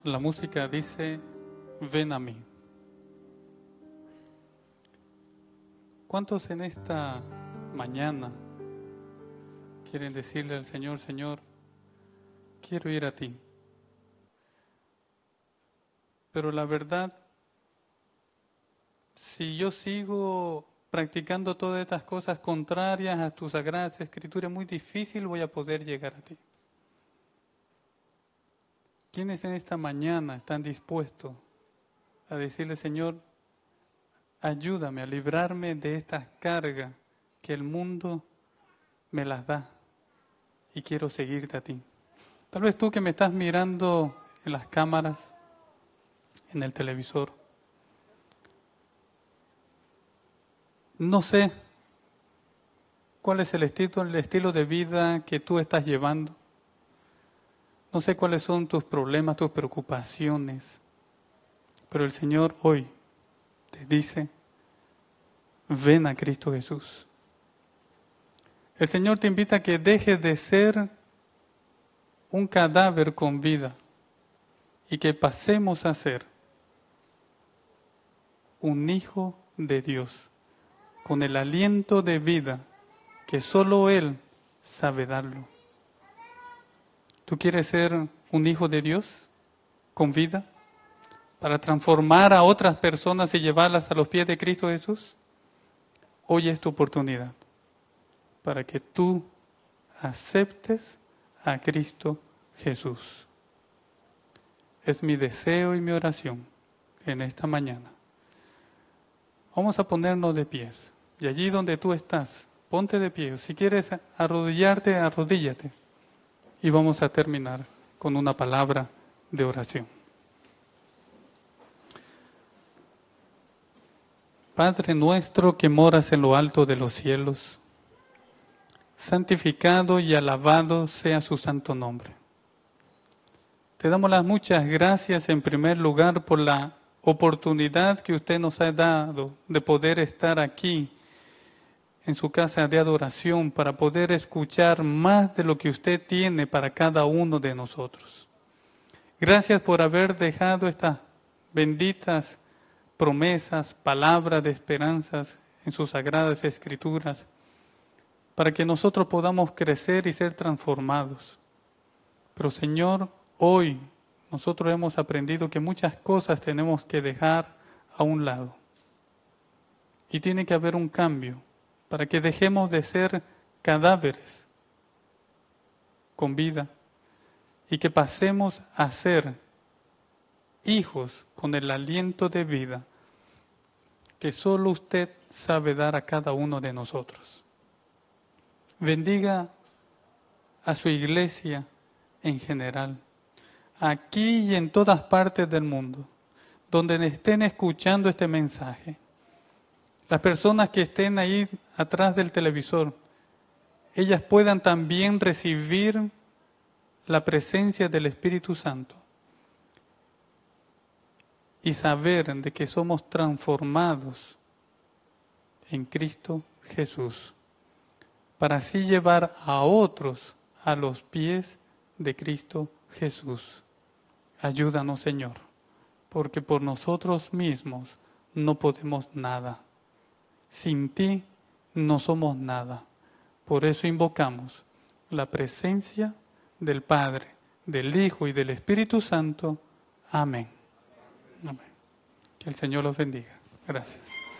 La música dice, ven a mí. ¿Cuántos en esta mañana quieren decirle al Señor, Señor, quiero ir a ti? Pero la verdad, si yo sigo practicando todas estas cosas contrarias a tus sagradas escrituras, muy difícil voy a poder llegar a ti. ¿Quiénes en esta mañana están dispuestos a decirle, Señor, ayúdame a librarme de estas cargas que el mundo me las da y quiero seguirte a ti? Tal vez tú que me estás mirando en las cámaras, en el televisor, no sé cuál es el estilo de vida que tú estás llevando. No sé cuáles son tus problemas, tus preocupaciones, pero el Señor hoy te dice, ven a Cristo Jesús. El Señor te invita a que dejes de ser un cadáver con vida y que pasemos a ser un hijo de Dios, con el aliento de vida que solo Él sabe darlo. ¿Tú quieres ser un hijo de Dios con vida para transformar a otras personas y llevarlas a los pies de Cristo Jesús? Hoy es tu oportunidad para que tú aceptes a Cristo Jesús. Es mi deseo y mi oración en esta mañana. Vamos a ponernos de pies. Y allí donde tú estás, ponte de pie. Si quieres arrodillarte, arrodíllate. Y vamos a terminar con una palabra de oración. Padre nuestro que moras en lo alto de los cielos, santificado y alabado sea su santo nombre. Te damos las muchas gracias en primer lugar por la oportunidad que usted nos ha dado de poder estar aquí en su casa de adoración para poder escuchar más de lo que usted tiene para cada uno de nosotros. Gracias por haber dejado estas benditas promesas, palabras de esperanzas en sus sagradas escrituras, para que nosotros podamos crecer y ser transformados. Pero Señor, hoy nosotros hemos aprendido que muchas cosas tenemos que dejar a un lado. Y tiene que haber un cambio para que dejemos de ser cadáveres con vida y que pasemos a ser hijos con el aliento de vida que solo usted sabe dar a cada uno de nosotros. Bendiga a su iglesia en general, aquí y en todas partes del mundo, donde estén escuchando este mensaje. Las personas que estén ahí atrás del televisor, ellas puedan también recibir la presencia del Espíritu Santo y saber de que somos transformados en Cristo Jesús, para así llevar a otros a los pies de Cristo Jesús. Ayúdanos, Señor, porque por nosotros mismos no podemos nada. Sin ti no somos nada. Por eso invocamos la presencia del Padre, del Hijo y del Espíritu Santo. Amén. Amén. Que el Señor los bendiga. Gracias.